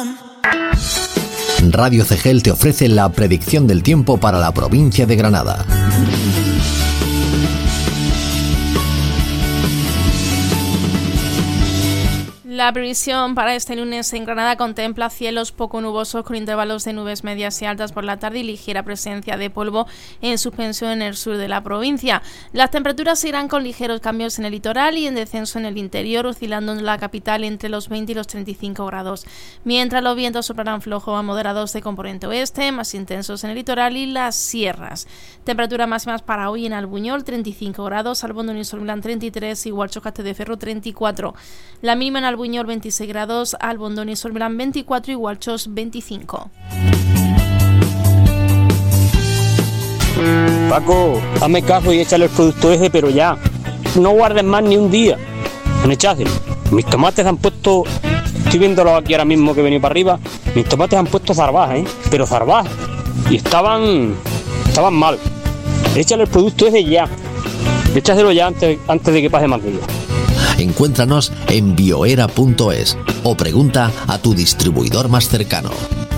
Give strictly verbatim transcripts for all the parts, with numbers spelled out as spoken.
Radio C G L te ofrece la predicción del tiempo para la provincia de Granada. La previsión para este lunes en Granada contempla cielos poco nubosos con intervalos de nubes medias y altas por la tarde y ligera presencia de polvo en suspensión en el sur de la provincia. Las temperaturas irán con ligeros cambios en el litoral y en descenso en el interior, oscilando en la capital entre los veinte y los treinta y cinco grados. Mientras los vientos soplarán flojos a moderados de componente oeste, más intensos en el litoral y las sierras. Temperaturas máximas para hoy en Albuñol, treinta y cinco grados, Albondón y Sorblán treinta y tres, igual Chocaste de Ferro treinta y cuatro. La mínima en Albuñol veintiséis grados, Albondón y Sorblán veinticuatro y Hualchos veinticinco. Paco, hazme caso y échale el producto ese, pero ya. No guardes más ni un día. En echáselo. Mis tomates han puesto, estoy viéndolo aquí ahora mismo que he venido para arriba, mis tomates han puesto zarbajas, ¿eh? Pero zarbajas. Y estaban, estaban mal. Échale el producto ese ya. Échaselo ya antes, antes de que pase más días. Encuéntranos en bioera punto es o pregunta a tu distribuidor más cercano.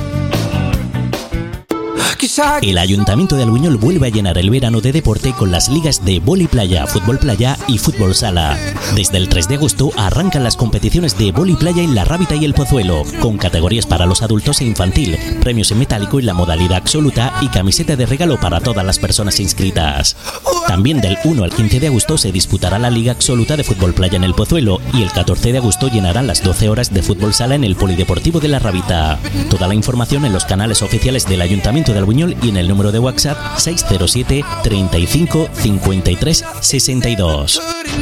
El Ayuntamiento de Albuñol vuelve a llenar el verano de deporte con las ligas de vóley playa, fútbol playa y fútbol sala. Desde el tres de agosto arrancan las competiciones de vóley playa en La Rábita y El Pozuelo, con categorías para los adultos e infantil, premios en metálico en la modalidad absoluta y camiseta de regalo para todas las personas inscritas. También del uno al quince de agosto se disputará la Liga Absoluta de Fútbol Playa en El Pozuelo y el catorce de agosto llenarán las doce horas de fútbol sala en el Polideportivo de La Rábita. Toda la información en los canales oficiales del Ayuntamiento de Albuñol y en el número de WhatsApp seis cero siete, treinta y cinco, cincuenta y tres, sesenta y dos.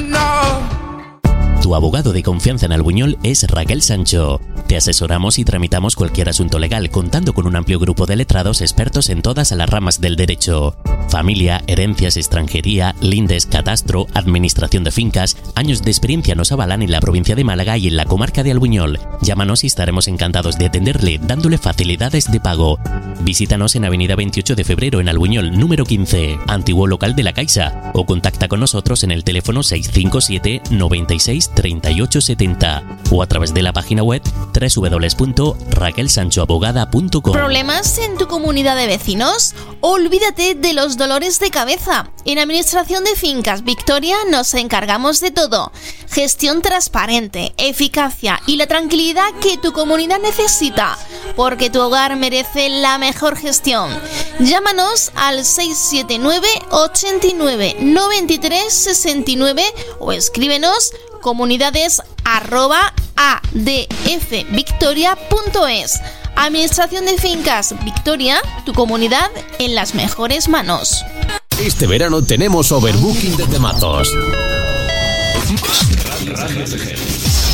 Tu abogado de confianza en Albuñol es Raquel Sancho. Te asesoramos y tramitamos cualquier asunto legal, contando con un amplio grupo de letrados expertos en todas las ramas del derecho. Familia, herencias, extranjería, lindes, catastro, administración de fincas. Años de experiencia nos avalan en la provincia de Málaga y en la comarca de Albuñol. Llámanos y estaremos encantados de atenderle, dándole facilidades de pago. Visítanos en avenida veintiocho de febrero en Albuñol, número quince, antiguo local de la Caixa, o contacta con nosotros en el teléfono seis cinco siete, noventa y seis, treinta y ocho setenta o a través de la página web doble u doble u doble u punto raquel sancho abogada punto com. ¿Problemas en tu comunidad de vecinos? Olvídate de los dolores de cabeza. En Administración de Fincas Victoria nos encargamos de todo. Gestión transparente, eficacia y la tranquilidad que tu comunidad necesita, porque tu hogar merece la mejor gestión. Llámanos al seis siete nueve, ochenta y nueve, noventa y tres, sesenta y nueve o escríbenos comunidades arroba adfvictoria punto es. Administración de Fincas Victoria, tu comunidad en las mejores manos. Este verano tenemos overbooking de temazos.